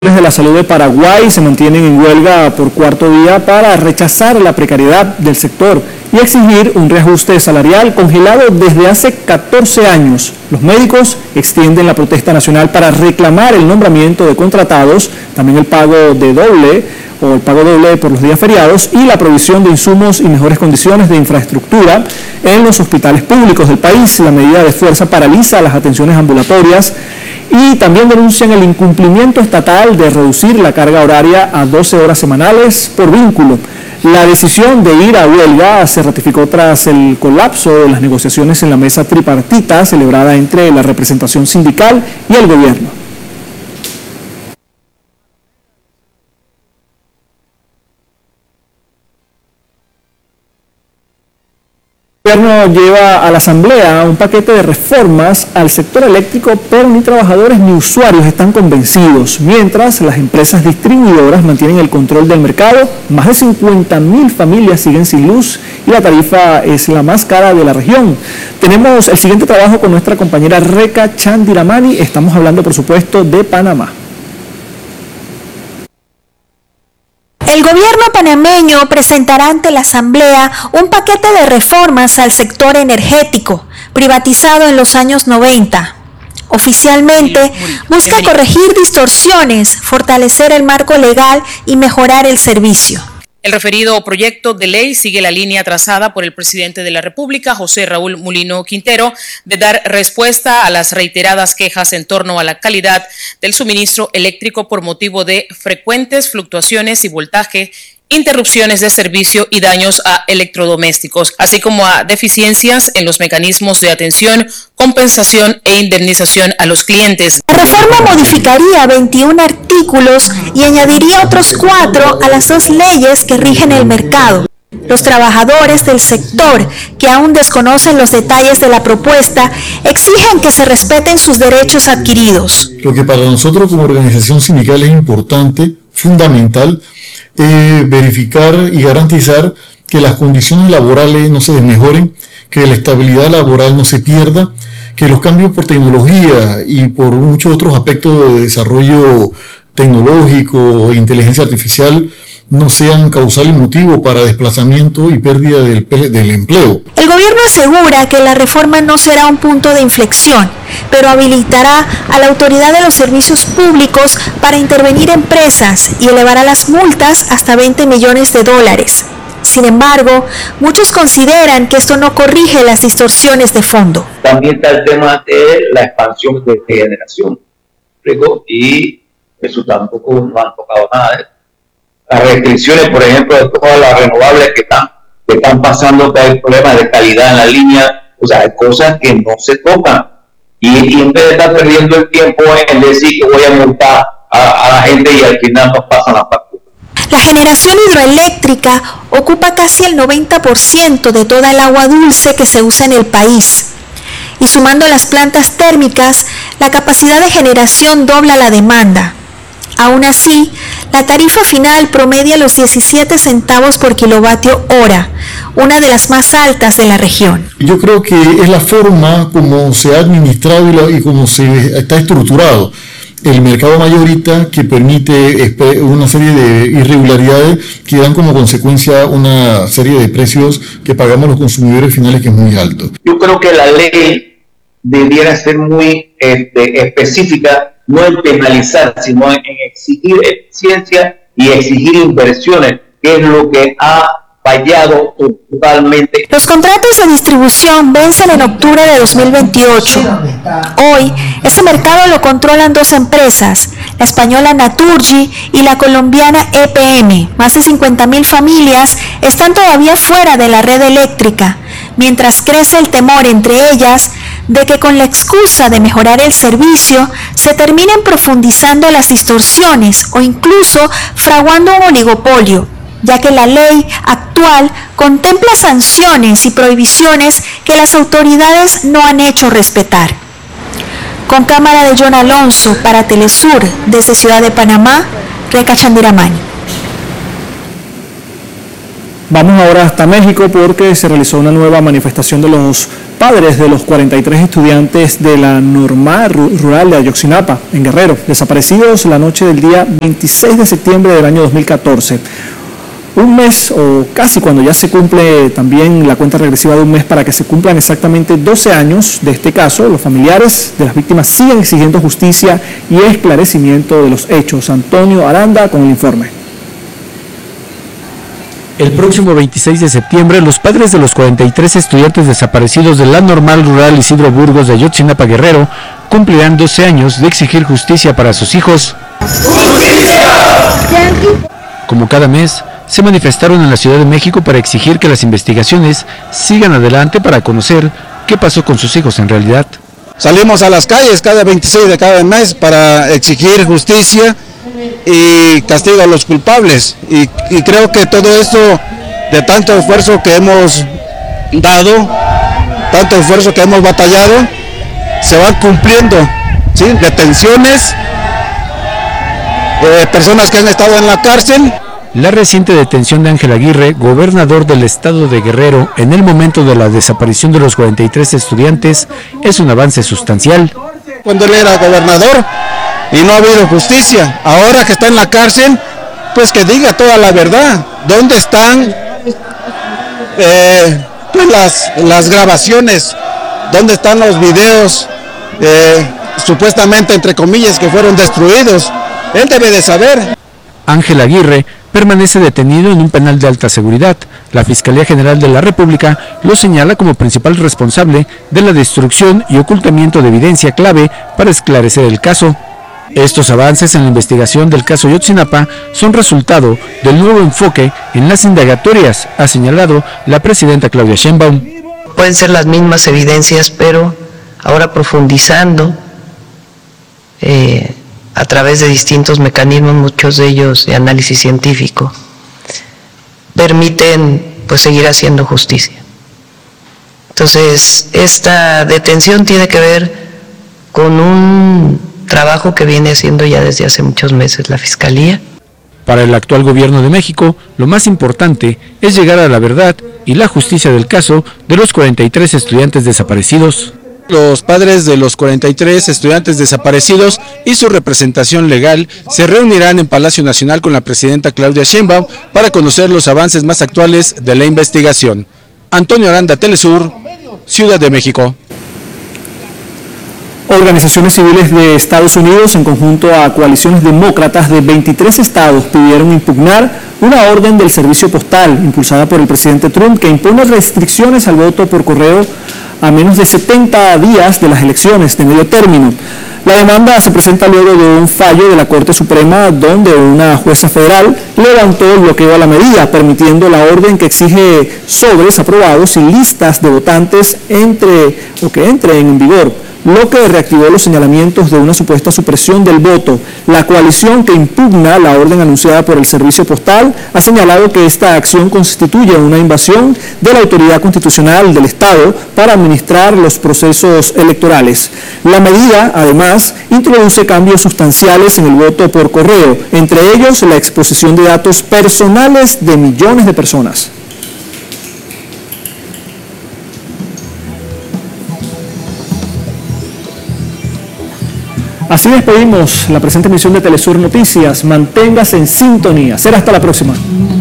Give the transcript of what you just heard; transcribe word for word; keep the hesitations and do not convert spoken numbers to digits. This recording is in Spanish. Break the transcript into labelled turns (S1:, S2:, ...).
S1: de la salud de Paraguay se mantienen en huelga por cuarto día para rechazar la precariedad del sector y exigir un reajuste salarial congelado desde hace catorce años. Los médicos extienden la protesta nacional para reclamar el nombramiento de contratados, también el pago de doble o el pago doble por los días feriados y la provisión de insumos y mejores condiciones de infraestructura en los hospitales públicos del país. La medida de fuerza paraliza las atenciones ambulatorias y también denuncian el incumplimiento estatal de reducir la carga horaria a doce horas semanales por vínculo. La decisión de ir a huelga se ratificó tras el colapso de las negociaciones en la mesa tripartita celebrada entre la representación sindical y el gobierno. El gobierno lleva a la Asamblea un paquete de reformas al sector eléctrico, pero ni trabajadores ni usuarios están convencidos. Mientras las empresas distribuidoras mantienen el control del mercado, más de cincuenta mil familias siguen sin luz y la tarifa es la más cara de la región. Tenemos el siguiente trabajo con nuestra compañera Reca Chandiramani. Estamos hablando, por supuesto, de Panamá.
S2: El gobierno panameño presentará ante la Asamblea un paquete de reformas al sector energético, privatizado en los años noventa. Oficialmente, busca corregir distorsiones, fortalecer el marco legal y mejorar el servicio.
S3: El referido proyecto de ley sigue la línea trazada por el presidente de la República, José Raúl Mulino Quintero, de dar respuesta a las reiteradas quejas en torno a la calidad del suministro eléctrico por motivo de frecuentes fluctuaciones y voltaje, interrupciones de servicio y daños a electrodomésticos, así como a deficiencias en los mecanismos de atención, compensación e indemnización a los clientes.
S2: La reforma modificaría veintiún artículos y añadiría otros cuatro a las dos leyes que rigen el mercado. Los trabajadores del sector, que aún desconocen los detalles de la propuesta, exigen que se respeten sus derechos adquiridos.
S4: Lo que para nosotros como organización sindical es importante, fundamental, Eh, verificar y garantizar que las condiciones laborales no se desmejoren, que la estabilidad laboral no se pierda, que los cambios por tecnología y por muchos otros aspectos de desarrollo tecnológico e inteligencia artificial no sean causal y motivo para desplazamiento y pérdida del, del empleo.
S2: El gobierno asegura que la reforma no será un punto de inflexión, pero habilitará a la autoridad de los servicios públicos para intervenir empresas y elevará las multas hasta veinte millones de dólares. Sin embargo, muchos consideran que esto no corrige las distorsiones de fondo.
S5: También está el tema de la expansión de generación, y eso tampoco no han tocado nada de eso. Las restricciones, por ejemplo, de todas las renovables que están, que están pasando, que hay problemas de calidad en la línea, o sea, hay cosas que no se tocan. Y, y en vez de estar perdiendo el tiempo en decir que voy a multar a, a la gente y al final nos pasan la factura.
S2: La generación hidroeléctrica ocupa casi el noventa por ciento de toda el agua dulce que se usa en el país. Y sumando las plantas térmicas, la capacidad de generación dobla la demanda. Aún así, la tarifa final promedia los diecisiete centavos por kilovatio hora, una de las más altas de la región.
S4: Yo creo que es la forma como se ha administrado y, la, y como se está estructurado el mercado mayorista, que permite una serie de irregularidades que dan como consecuencia una serie de precios que pagamos los consumidores finales, que es muy alto.
S5: Yo creo que la ley debiera ser muy este, específica, no en penalizar, sino en exigir eficiencia y exigir inversiones, que es lo que ha fallado totalmente.
S2: Los contratos de distribución vencen en octubre de dos mil veintiocho. Hoy, ese mercado lo controlan dos empresas, la española Naturgy y la colombiana E P M. Más de cincuenta mil familias están todavía fuera de la red eléctrica, mientras crece el temor entre ellas de que con la excusa de mejorar el servicio se terminen profundizando las distorsiones o incluso fraguando un oligopolio, ya que la ley actual contempla sanciones y prohibiciones que las autoridades no han hecho respetar. Con cámara de John Alonso para Telesur, desde Ciudad de Panamá, Reca Chandiramani.
S1: Vamos ahora hasta México porque se realizó una nueva manifestación de los padres de los cuarenta y tres estudiantes de la normal rural de Ayotzinapa, en Guerrero, desaparecidos la noche del día veintiséis de septiembre del año dos mil catorce. Un mes o casi cuando ya se cumple también la cuenta regresiva de un mes para que se cumplan exactamente doce años de este caso, los familiares de las víctimas siguen exigiendo justicia y esclarecimiento de los hechos. Antonio Aranda con el informe.
S6: El próximo veintiséis de septiembre, los padres de los cuarenta y tres estudiantes desaparecidos de la normal rural Isidro Burgos de Ayotzinapa, Guerrero, cumplirán doce años de exigir justicia para sus hijos. ¡Justicia! Como cada mes, se manifestaron en la Ciudad de México para exigir que las investigaciones sigan adelante para conocer qué pasó con sus hijos en realidad.
S7: Salimos a las calles cada veintiséis de cada mes para exigir justicia y castigo a los culpables. Y, y creo que todo esto, de tanto esfuerzo que hemos dado, tanto esfuerzo que hemos batallado, se van cumpliendo, ¿sí? Detenciones, eh, personas que han estado en la cárcel.
S6: La reciente detención de Ángel Aguirre, gobernador del estado de Guerrero, en el momento de la desaparición de los cuarenta y tres estudiantes, es un avance sustancial.
S7: Cuando él era gobernador y no ha habido justicia, ahora que está en la cárcel, pues que diga toda la verdad. ¿Dónde están eh, pues las, las grabaciones? ¿Dónde están los videos, eh, supuestamente, entre comillas, que fueron destruidos? Él debe de saber.
S6: Ángel Aguirre permanece detenido en un penal de alta seguridad. La Fiscalía General de la República lo señala como principal responsable de la destrucción y ocultamiento de evidencia clave para esclarecer el caso. Estos avances en la investigación del caso Ayotzinapa son resultado del nuevo enfoque en las indagatorias, ha señalado la presidenta Claudia Sheinbaum.
S8: Pueden ser las mismas evidencias, pero ahora profundizando eh, a través de distintos mecanismos, muchos de ellos de análisis científico, permiten pues seguir haciendo justicia. Entonces, esta detención tiene que ver con un trabajo que viene haciendo ya desde hace muchos meses la Fiscalía.
S6: Para el actual gobierno de México, lo más importante es llegar a la verdad y la justicia del caso de los cuarenta y tres estudiantes desaparecidos.
S9: Los padres de los cuarenta y tres estudiantes desaparecidos y su representación legal se reunirán en Palacio Nacional con la presidenta Claudia Sheinbaum para conocer los avances más actuales de la investigación. Antonio Aranda, Telesur, Ciudad de México.
S1: Organizaciones civiles de Estados Unidos, en conjunto a coaliciones demócratas de veintitrés estados, pidieron impugnar una orden del servicio postal impulsada por el presidente Trump que impone restricciones al voto por correo a menos de setenta días de las elecciones de medio término. La demanda se presenta luego de un fallo de la Corte Suprema donde una jueza federal levantó el bloqueo a la medida, permitiendo la orden que exige sobres aprobados y listas de votantes entre o que entren en vigor, lo que reactivó los señalamientos de una supuesta supresión del voto. La coalición que impugna la orden anunciada por el Servicio Postal ha señalado que esta acción constituye una invasión de la autoridad constitucional del Estado para administrar los procesos electorales. La medida, además, introduce cambios sustanciales en el voto por correo, entre ellos la exposición de datos personales de millones de personas. Así despedimos la presente emisión de Telesur Noticias. Manténgase en sintonía. Será hasta la próxima.